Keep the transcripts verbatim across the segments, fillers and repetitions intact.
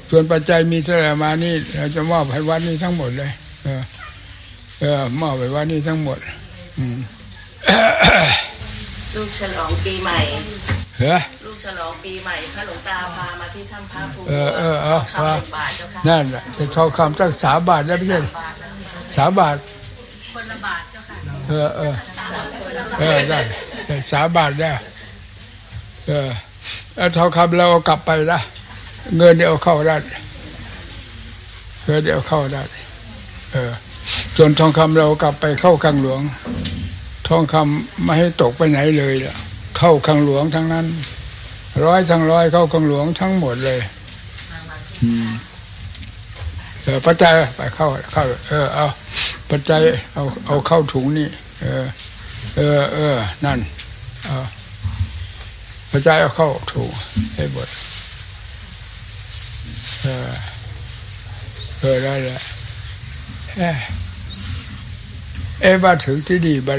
ส่วนปัจจัยมีเท่าไหร่มานี่เราจะมอบให้วัดนี้ทั้งหมดเลยเออเออมอบให้วัดนี้ทั้งหมดอืมลูกฉลองปีใหม่เหรอลูกฉลองปีใหม่พระหลวงตาพามาที่ถ้ำพระภูมิเออเออเออคำหนึ่งบาทเจ้าค่ะนั่นแหละจะทองคำสักสามบาทได้ไม่ใช่สามบาทคนละบาทเจ้าค่ะเออเออเออได้สามบาทได้เออเอาทองคำเราเอากลับไปนะเงินเดี๋ยวเข้าได้เงินเดี๋ยวเข้าได้เออส่วนทองคำเรากลับไปเข้าคลังหลวงทองคำไม่ให้ตกไปไหนเลยล่ะเข้าคลังหลวงทั้งนั้นร้อยทั้งร้อยเข้าคลังหลวงทั้งหมดเลยอืมเออปัจจัยไปเข้าเข้าเออเอาปัจจัยเอาเอาเข้าถุงนี่เออเออเออนั่นเอาปัจจัยเอาเข้าถุงให้หมดเออเออได้แล้วเอ๊ะเอ๊ะมาถึงที่นี่มัน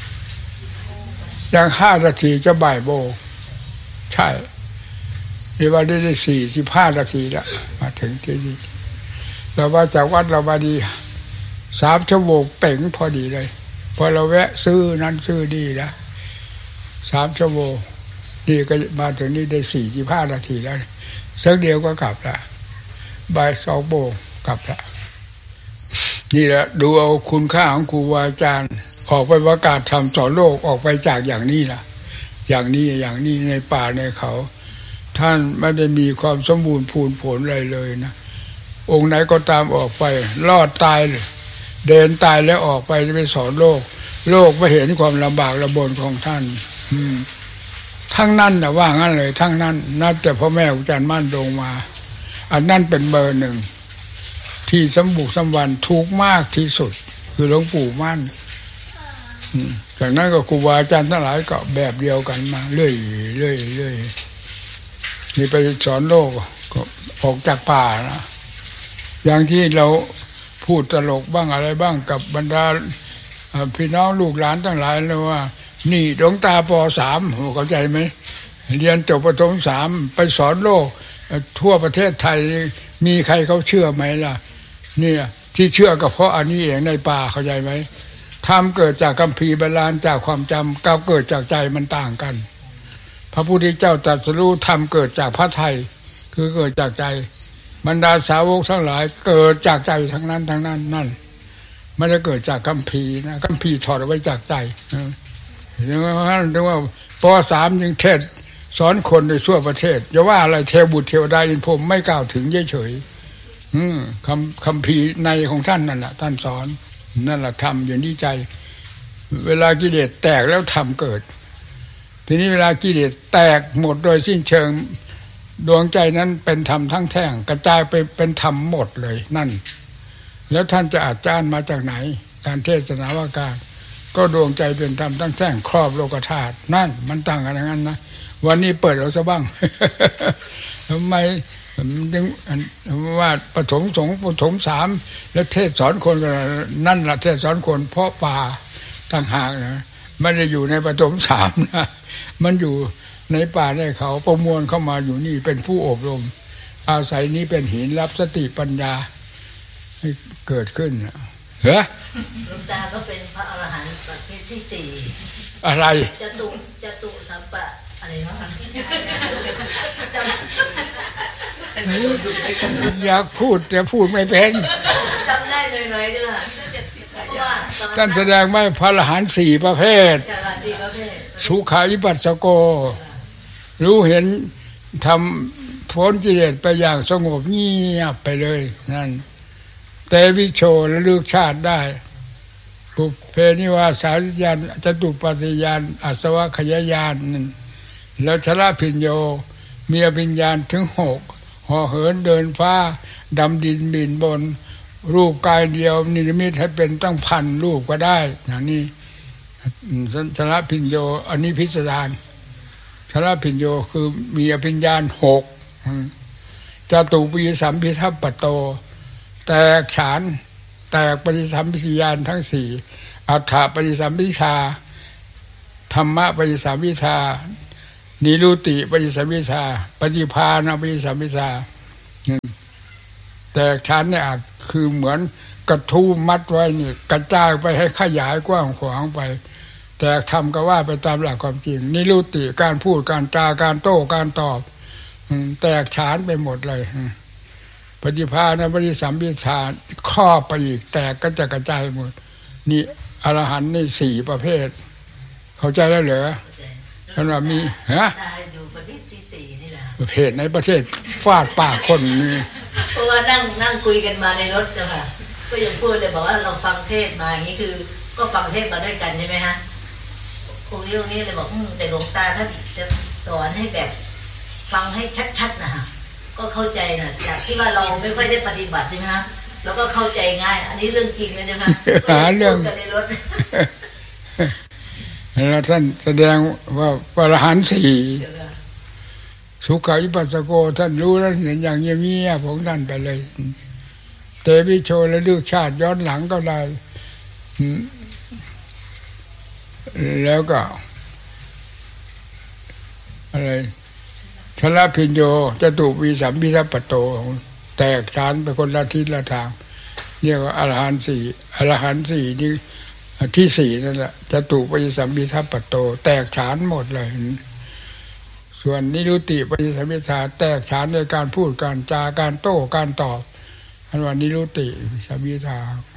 ยังห้านาทีจะบ่ายโมงใช่เดี๋ยววันนี้ได้สี่สิบห้านาทีแล้วมาถึงที่นี่เราว่าจากวัดเรามาดีสามชั่วโมงเป่งพอดีเลยพอเราแวะซื้อนั้นซื้อดีนะสามชั่วโมงดีก็มาถึงนี่ได้สี่สิบห้านาทีแล้วสักเดียวก็กลับละบ่ายสองโมงกลับละนี่แหละดูเอาคุณค่าของครูบาอาจารย์ออกไปประกาศธรรมสอนโลกออกไปจากอย่างนี้ล่ะอย่างนี้อย่างนี้ในป่าในเขาท่านไม่ได้มีความสมบูรณ์พูนผลอะไรเลยนะองค์ไหนก็ตามออกไปรอดตายเลยเดินตายแล้วออกไปไปสอนโลกโลกไม่เห็นความลำบากลำบนของท่านทั้งนั้นนะว่างั้นเลยทั้งนั้นนับแต่พ่อแม่อาจารย์มั่นลงมาอันนั้นเป็นเบอร์หนึ่งที่สมบุกสมบันทุกมากที่สุดคือหลวงปู่มั่นจากนั้นก็ครูบาอาจารย์ทั้งหลายก็แบบเดียวกันมาเรื่อยเรื่อยเรื่อยนี่ไปสอนโลกก็ออกจากป่านะอย่างที่เราพูดตลกบ้างอะไรบ้างกับบรรดาพี่น้องลูกหลานทั้งหลายเลยว่านี่หลวงตาป.สามเข้าใจไหมเรียนจบประถมสามไปสอนโลกทั่วประเทศไทยมีใครเขาเชื่อไหมล่ะเนี่ยที่เชื่อก็เพราะอันนี้เองในป่าเข้าใจไหมธรรมเกิดจากคัมภีร์โบราณจากความจำกับเกิดจากใจมันต่างกันพระพุทธเจ้าตรัสรู้ธรรมเกิดจากพระทัยคือเกิดจากใจบรรดาสาวกทั้งหลายเกิดจากใจทั้งนั้นทั้งนั้นนั่นไม่ได้เกิดจากคัมภีร์นะคัมภีร์ถอดเอาไว้จากใจอย่างนั้นเรียกว่าป.สามยังเทศสอนคนในทั่วประเทศจะว่าอะไรเทวบุตรเทวดาอินพรหมไม่กล่าวถึงเฉยๆคำคัมภีร์ในของท่านนั่นแหละท่านสอนนั่นแหละธรรมอยู่ที่ใจเวลากิเลสแตกแล้วธรรมเกิดทีนี้เวลากิเลสแตกหมดโดยสิ้นเชิงดวงใจนั้นเป็นธรรมทั้งแท่งกระจายไปเป็นธรรมหมดเลยนั่นแล้วท่านจะอาจารย์มาจากไหนการเทศนาว่าการก็ดวงใจเป็นธรรมทั้งแท่งครอบโลกธาตุนั่นมันต่างกันอย่างนั้นนะวันนี้เปิดเอาซะบ้างทำไมยังว่าปฐมสงฆ์ปฐมสามแล้วเทศสอนคนกันนั่นแหละเทศสอนคนเพราะป่าต่างหากนะไม่ได้อยู่ในปฐมสามนะมันอยู่ในป่าในเขาประมวลเข้ามาอยู่นี่เป็นผู้อบรมอาศัยนี้เป็นหินรับสติปัญญาให้เกิดขึ้นเหรอหลวงตาก็เป็นพระอรหันต์ประเภทที่สี่อะไรจตุจตุสัมปะอะไรเนาะอยากพูดแต่พูดไม่เป็นจำได้หน่อยๆด้วยท่านแสดงไม่พระอรหันต์สี่ประเภทสุขาวิปัสสโกรู้เห็นทำพ้นกิเลสไปอย่างสงบเงียบไปเลยนั่นเตวิโชระลึกชาติได้ปุเพนิวาสาวิญญาณจตุปาฏิญาณอาสวะขยายานแล้วชราพิญโยมีอภิญญาณถึงหกห่อเหินเดินฟ้าดำดินบินบนรูปกายเดียวนิมิตให้เป็นตั้งพันรูปก็ได้อย่างนี้ชราพิญโยอันนี้พิสดารชราพิญโยคือมีอภิญญาณหกจตุปีสัมพิทัปปโตแตกฉานแตกปฏิสัมภิญาณทั้งสี่อัฏฐปฏิสัมภิชาธรรมะปฏิสัมภิชานิรุติปฏิสัมภิชาปฏิภาณปฏิสัมภิชาแตกฉานเนี่ยคือเหมือนกระทู้มัดไว้นี่กระจายไปให้ขยายกว้างขวางไปแตกทำก็ว่าไปตามหลักความจริงนิรุตติการพูดการจาการโต้การตอบแตกฉานไปหมดเลยปฏิภาณปฏิสัมพิทาครอบไปอีกแตกก็จะกระจายหมดนี่อรหันต์นี่สี่ประเภทเข้าใจแล้วเหรอท่านว่ามีฮะอยู่ประเภทที่สี่นี่แหละประเภทในประเทศฟาดปากคนนี่เพราะว่านั่งนั่งคุยกันมาในรถจ้ะค่ะก็ยังพูดเลยบอกว่าเราฟังเทศมาอย่างนี้คือก็ฟังเทศมาด้วยกันใช่ไหมฮะตรงนี้ตรงนี้เลยบอกแต่หลวงตาท่านจะสอนให้แบบฟังให้ชัดๆนะฮะก็เข้าใจนะจากที่ว่าเราไม่ค่อยได้ปฏิบัติใช่ไหมฮะแล้วก็เข้าใจง่ายอันนี้เรื่องจริงเลยใช่ไหมหาเรื่องกันในรถแล้วท่านแสดงว่าพระอรหันต์สี่สุขาวิปัสสโกท่านรู้แล้วเห็นอย่างเงียบๆของท่านไปเลยเตวิโชและลึกชาติย้อนหลังก็ได้แล้วก็อะไรชลพิญโยจตุวิสัมพิทัปปโตแตกฉานไปคนละทิศละทางเรียกว่าอรหันต์สี่อรหันต์สี่นี่ที่สี่นั่นแหละจตุวิสัมพิทัปปโตแตกฉานหมดเลยส่วนนิรุตติปฏิสัมพิทาแตกฉานในการพูดการจาการโต้การตอบอันว่านิรุตติสัมพิทา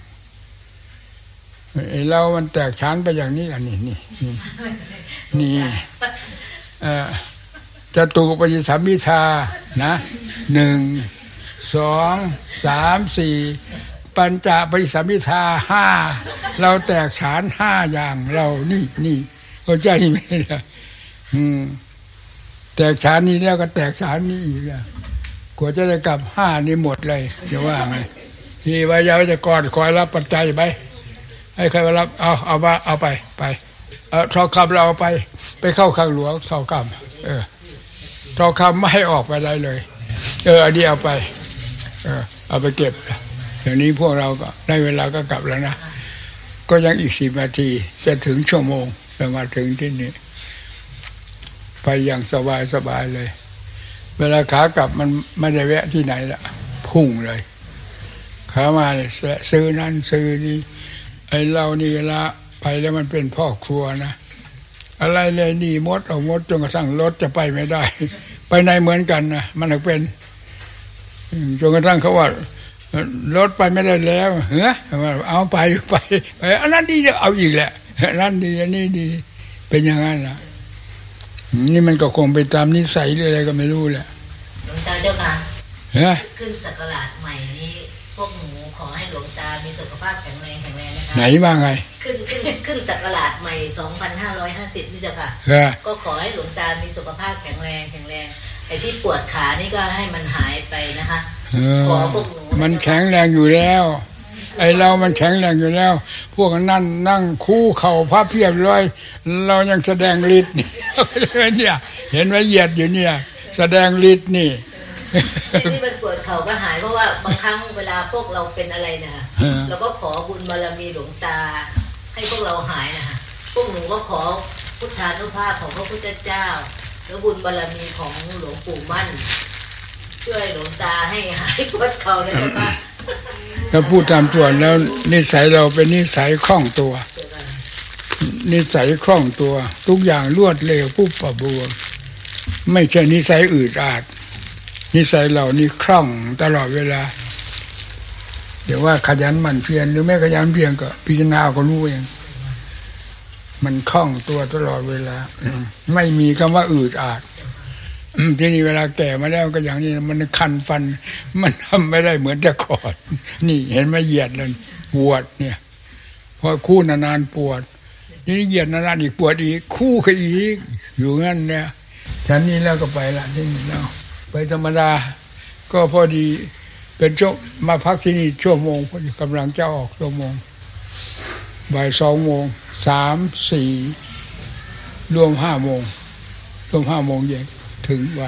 ไอ้เรามันแตกฉานไปอย่างนี้อันนี้นี่นี่เอ่อจตุปฏิสัมพิทานะหนึ่งสองสามสี่ปัญจปฏิสัมพิทาห้าเราแตกฉานห้าอย่างเรานี่นี่เข้าใจไหมล่ะอืมแตกฉานนี้แล้วก็แตกฉานนี้อีกอ่ะกว่าจะได้กลับห้านี่หมดเลยจะว่าไงที่วิยาจะก่อนคอยรับปัจจัยไปให้ใครมารับเอาเอามาเอาไปไปเอาทองคำเราเอาไปไปเข้าข้างหลวงทองคำเออทองคำไม่ให้ออกไปได้เลยเอออันนี้เอาไปเออเอาไปเก็บอย่างนี้พวกเราก็ได้เวลาก็กลับแล้วนะก็ยังอีกสิบนาทีจะถึงชั่วโมงจะมาถึงที่นี่ไปอย่างสบายสบายเลยเวลาขากลับมันไม่ได้แวะที่ไหนละพุ่งเลยขามาเนี่ยซื้อนั่นซื้อนี่ไอ้เรานี่เวลาไปแล้วมันเป็นพ่อครัวนะอะไรเลยนี่มดเอามดจนกระทั่งรถจะไปไม่ได้ไปไหนเหมือนกันนะมันถึงเป็นจนกระทั่งเขาว่ารถไปไม่ได้แล้วเฮ้ยเอาไปไปไปอันนั้นดีเอาอีกแหละอันนั้นดีอันนี้ดีเป็นอย่างนั้นนะนี่มันก็คงไปตามนิสัยหรืออะไรก็ไม่รู้แหละหลวงตาเจ้าค่ะเฮ้ยขึ้นศักราชใหม่นี้พวกหนูขอให้หลวงตามีสุขภาพแข็งแรงแข็งแรงนะคะไหนบ้างไงขึ้นขึ้นขึ้นศักราชใหม่สองพันห้าร้อยห้าสิบนี่เจ้าค่ะก็ขอให้หลวงตามีสุขภาพแข็งแรงแข็งแรงไอ้ที่ปวดขานี่ก็ให้มันหายไปนะคะขอพวกหนูมันแข็งแรงอยู่แล้วไอ้เรามันแข็งแรงอยู่แล้วพวกนั่นนั่งคู่เข่าพับเพียบเลยเรายังแสดงฤทธิ์นี่เนี่ยเห็นไหมเหยียดอยู่เนี่ยแสดงฤทธิ์นี่ที่มันปวดเข่าก็หายเพราะว่าบางครั้งเวลาพวกเราเป็นอะไรนะเราก็ขอบุญบารมีหลวงตาให้พวกเราหายนะคะพวกหนูก็ขอพุทธานุภาพของพระพุทธเจ้าแล้วบุญบารมีของหลวงปู่มั่นช่วยหลวงตาให้หายปวดเข่าเลยนะคะถ้าพูดตามตัวแล้วนิสัยเราเป็นนิสัยคล่องตัวนิสัยคล่องตัวทุกอย่างรวดเร็วปุ๊บปะบัวไม่ใช่นิสัยอืดอาดนิสัยเรานี่คล่องตลอดเวลาเดี๋ยวว่าขยันหมั่นเพียรหรือไม่ขยันเพียรก็พิจารณาก็รู้เองมันคล่องตัวตลอดเวลาไม่มีคำว่าอืดอาดที่นี่เวลาแก่มาแล้วก็อย่างนี้มันคันฟันมันทำไม่ได้เหมือนแต่ก่อนนี่เห็นไหมเหยียดเลยปวดเนี่ยพอคู่นานๆปวดนี่เหยียดนานๆอีกปวดอีกคู่ก็อีกอยู่งั้นเนี่ยฉันนี้แล้วก็ไปละที่นี่แล้วไปธรรมดาก็พอดีเป็นช่วงมาพักที่นี่ชั่วโมงพอดีกำลังจะออกชั่วโมงบ่ายสองโมงสามสี่รวมห้าโมงรวมห้าโมงเย็นถึงวัด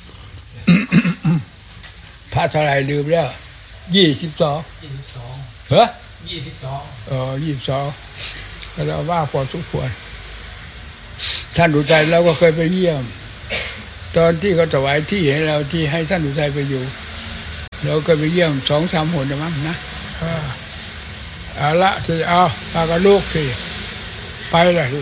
พระเท่าไรลืมแล้วยี่สิบสองยี่สิบสองเหรอยี่สิบสองเออยี่สิบสองก็เราว่าพอสมควรท่านอุทัยเราก็เคยไปเยี่ยมตอนที่เขาถวายที่ให้เราที่ให้ท่านอุทัยไปอยู่เราก็ไปเยี่ยมสองสามหนนะมั้งนะเอาละสิเอาพากับลูกสิไปละสิ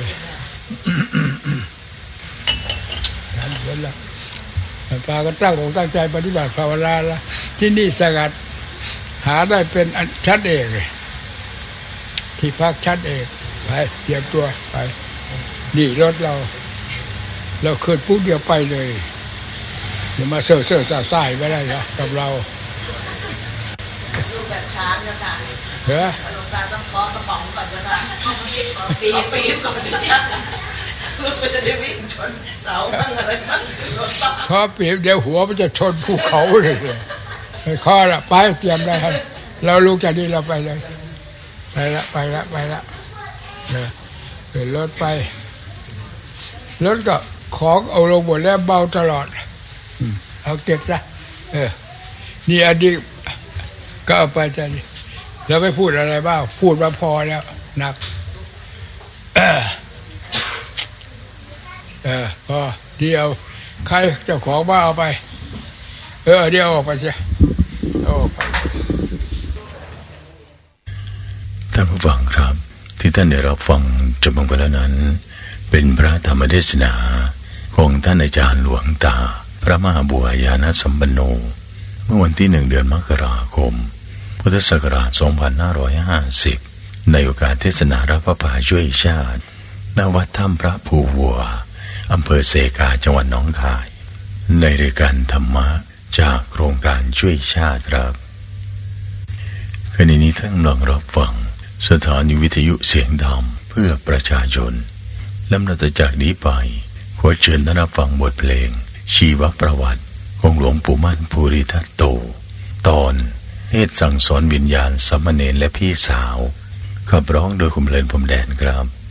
ทำเสร็จแล้วพากันตั้งอกตั้งใจปฏิบัติภาวนาละที่นี่สงัดหาได้เป็นชั้นเอกเลยที่พักชั้นเอกไปเตรียมตัวไปนี่รถเราเราขึ้นปุ๊บเดียวไปเลยอย่ามาเซ่อเซ่อซ่าซ่าไม่ได้หรอกกับเราลูกแบบช้างนะค่ะเหรอหลวงตาต้องเคาะกระป๋องก่อนนะค่ะปีปีก่อนลูกก็จะได้วิ่งชนเสาบ้างอะไรบ้างเคาะปีเดี๋ยวหัวมันจะชนภูเขาเลยเคาะละไปเตรียมได้เราลูกจากนี้เราไปเลยไปละไปละไปละเนี่ยเดินรถไปรถก็ของเอาลงหมดแล้วเบาตลอดเอาเก็บละเออนี่อดีตก็เอาไปจะนี่แล้วไม่พูดอะไรบ้างพูดมาพอแล้วหนักเออเออพอเดียวใครเจ้าของบ้าเอาไปเออเดี๋ยวออกไปใช่ออกไปท่านผู้ฟังครับที่ท่านได้รับฟังจบลงไปแล้วนั้นเป็นพระธรรมเทศนาของท่านอาจารย์หลวงตาพระมหาบัวยานสัมปันโนเมื่อวันที่หนึ่งเดือนมกราคมพุทธศักราชสองพันห้าร้อยห้าสิบในโอกาสเทศนารับพระป่าช่วยชาติณวัดถ้ำพระภูวัวอำเภอเสกาจังหวัดหนองคายในรายการธรรมะจากโครงการช่วยชาติครับขณะนี้ท่านกำลังรับฟังสถานีวิทยุเสียงธรรมเพื่อประชาชนลำดับจากนี้ไปขอเชิญท่านรับฟังบทเพลงชีวประวัติของหลวงปู่มั่นภูริทัตโตตอนเทศสั่งสอนวิญญาณสามเณรและพี่สาวขับร้องโดยคุณเพลินพรมแดนครับ